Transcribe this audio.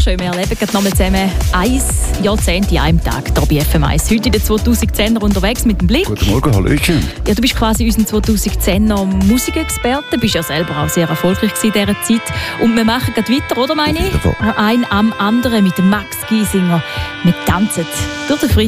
schön, wir erleben gerade nochmal zusammen 1 Jahrzehnt in einem Tag hier bei FM1. Heute in den 2010er unterwegs mit dem Blick. Guten Morgen, hallöchen. Ja, du bist quasi unser 2010er Musikexperte, bist ja selber auch sehr erfolgreich in dieser Zeit. Und wir machen gerade weiter, oder meine ich? Ein am anderen mit dem Max Giesinger. Wir tanzen durch den Freitag.